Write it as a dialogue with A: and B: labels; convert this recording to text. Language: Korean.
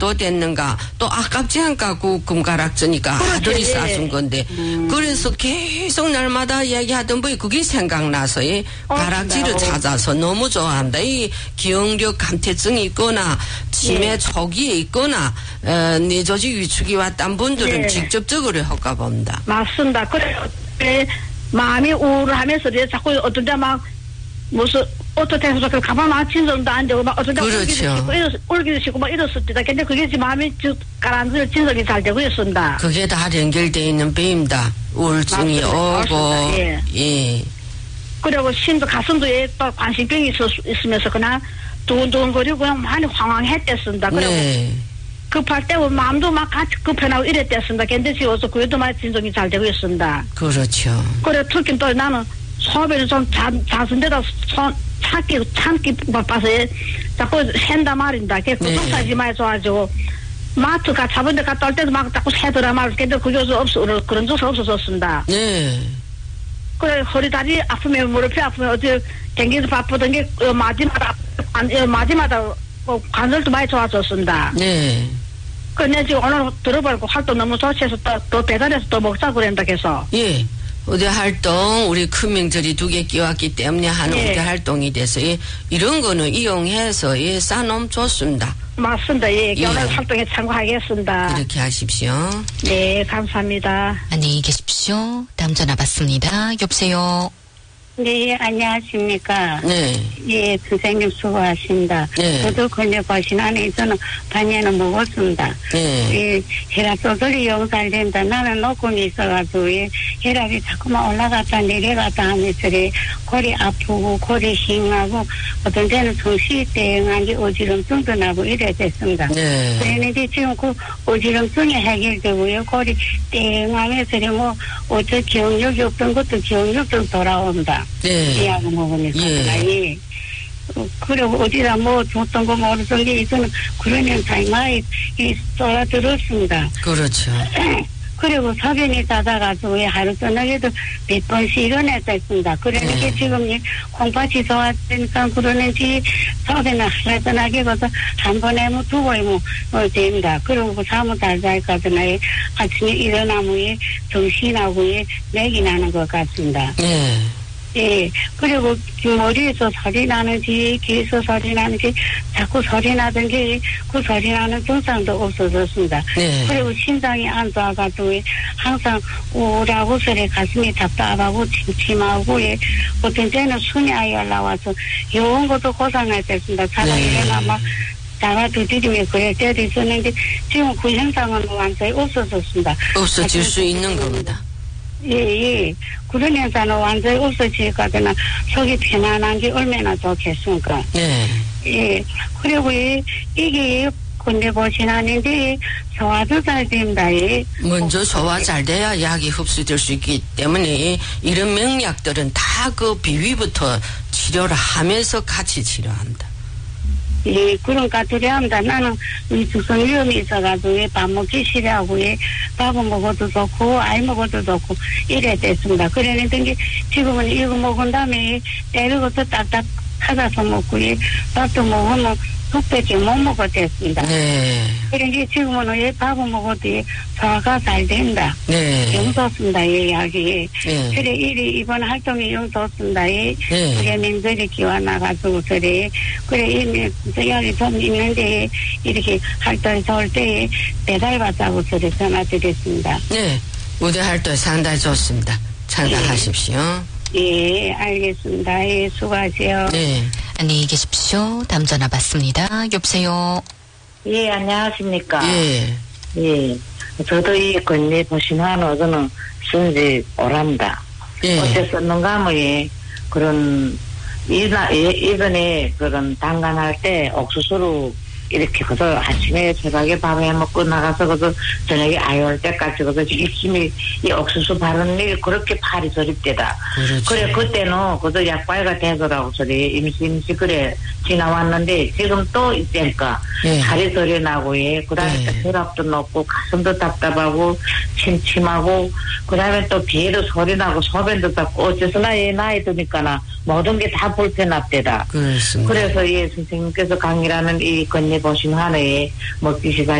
A: 됐는가 또 아깝지 않까 그 금가락지니까 아들이 싸준 건데 그래서 계속 날마다 얘기하던 분 그게 생각나서 이 가락지를 찾아서 너무 좋아한다. 이 기억력 감퇴증이 있거나 치매 초기에 있거나 뇌조직 위축이 왔던 분들은 직접적으로 효과 봅니다.
B: 맞습니다. 그래 마음이 우울하면서 자꾸 어떤 데 막 무슨 어떻게 해서 가만 진정도 안 되고 막 어떤 데 울기도 싫고 막 이랬을 때다. 근데 그게 지금 마음이 가라앉을 진정이 잘 되고 있습니다.
A: 그게 다 연결되어 있는 병입니다. 우울증이 오고 예.
B: 그리고 심도 가슴도 또 관심병이 있으면서 그냥 두근두근거리고 그냥 많이 황황했댔습니다. 그리고 급할 때 마음도 막 같이 급해나고 이랬댔습니다. 근데 지금 어서 그래도 많이 진정이 잘 되고 있습니다.
A: 그렇죠.
B: 그래 특히 또 나는 소변을 좀 자선데다 참기 바빠서 자꾸 샌다 말입니다. 구독사지 많이 좋아지고 마트 잡은 데 갔다 올 때도 막 자꾸 새더라 말이죠. 근데 그게 그런 적 없어졌습니다.
A: 네.
B: 그래 허리 다리 아프면 무릎이 아프면 어디 댕기서 바쁘던 게 마디마다 관절도 많이 좋아졌습니다.
A: 네.
B: 근데 지금 오늘 들어보고 활동 너무 좋지 해서 또 배달해서 또 먹자 그랬다 해서.
A: 예. 우대 활동 우리 큰 명절이 2개 끼웠기 때문에 하는 우대 활동이 돼서 이런 거는 이용해서 싸놓으면 좋습니다.
B: 맞습니다. 오늘 활동에 참고하겠습니다.
A: 그렇게 하십시오.
B: 네, 감사합니다.
C: 안녕히 계십시오. 다음 전화 받습니다. 여보세요.
D: 네, 안녕하십니까.
A: 네.
D: 예, 선생님 수고하십니다.
A: 네.
D: 저도 근데 보신 안에 저는 반년은 먹었습니다.
A: 네.
D: 예, 혈압 조절이 영살된다. 나는 녹음이 있어가지고, 혈압이 자꾸만 올라갔다 내려갔다 하면서, 골이 아프고, 골이 싱하고, 어떤 때는 정신이 땡한 게 어지럼증도 나고 이래 됐습니다.
A: 네.
D: 그랬는데 지금 그 어지럼증이 해결되고요. 골이 땡하면서, 어째 기억력이 없던 것도 기억력 좀 돌아온다.
A: 네.
D: 약을 먹으니까. 예. 그리고 어디다 줬던 거 모르던 게 이거는 그런 현상이 많이 쏟아들었습니다.
A: 그렇죠.
D: 그리고 소변이 잦아가지고 하루 저녁에도 몇 번씩 일어났습니다. 그러니까 지금 콩팥이 좋았으니까 그러는지 소변을 하나하나게 가서 한 번에 두고 됩니다. 그리고 잠을 잘 자니까 아침에 일어나면 정신이 나고 맥이 나는 것 같습니다.
A: 네.
D: 예, 그리고 머리에서 소리 나는지, 귀에서 소리 나는지, 자꾸 소리 나던 게, 그 소리 나는 증상도 없어졌습니다.
A: 네.
D: 그리고 심장이 안 좋아가지고, 항상 우울하고, 가슴이 답답하고, 침침하고, 어떤 때는 숨이 아예 올라와서, 요런 것도 고장날 때습니다. 자다 일어나 막, 자가 두드리면 그럴 때도 있었는데, 지금 그 현상은 완전히 없어졌습니다.
A: 없어질 수 있는 겁니다.
D: 예. 그런 현상은 완전히 없어지거든요. 속이 편안한 게 얼마나 좋겠습니까?
A: 네.
D: 예. 그리고 이게 근데 보시나는데 소화도 잘 된다.
A: 먼저 소화 잘 돼야 약이 흡수될 수 있기 때문에 이런 명약들은 다 그 비위부터 치료를 하면서 같이 치료한다.
D: 예, 그러니까 두려움다. 나는 위축성 위험이 있어가지고 밥 먹기 싫어하고 밥은 먹어도 좋고 아이 먹어도 좋고 이래 됐습니다. 그랬는데 지금은 이거 먹은 다음에 때리고서 딱딱 찾아서 먹고 밥도 먹으면 2배밖에 못 먹었댔습니다.
A: 네.
D: 그러니까 지금은 밥은 먹어도 소화가 잘 된다.
A: 네.
D: 영 좋습니다. 약이.
A: 네.
D: 그래 이번 활동이 영 좋습니다. 그래 명절이 기와나가지고 그래 이 약이 좀 있는데 이렇게 활동이 좋을 때 배달받자고 그래 전화드렸습니다.
A: 네. 우대 활동 상당히 좋습니다. 참가하십시오.
D: 예, 알겠습니다. 예, 수고하세요.
A: 네.
C: 안녕히 계십시오. 다음 전화 받습니다. 여보세요.
E: 예, 안녕하십니까.
A: 예.
E: 예. 저도 이 건네 보신 한어는 쓴지 오랍니다.
A: 예.
E: 어째 썼는가 하면 그런 이번에 그런 당간할 때 옥수수로 이렇게 그저 아침에 새벽에 밤에 먹고 나가서 그저 저녁에 아이올 때까지 그저 열심히 이 옥수수 바르는 일 그렇게 팔이 저립대다.
A: 그렇지.
E: 그래 그때는 그저 약발가 되더라고 소리 임시 그래 지나왔는데 지금 또 이때니까 살이 저리 나고 그다음에 또 혈압도 높고 가슴도 답답하고 침침하고 그다음에 또 배에도 소리 나고 소변도 닦고 어째서나 나이 드니까나 모든 게 다 불편합대다.
A: 그렇습니다.
E: 그래서 선생님께서 강의라는 이 건네 보신 한해에 먹기 시간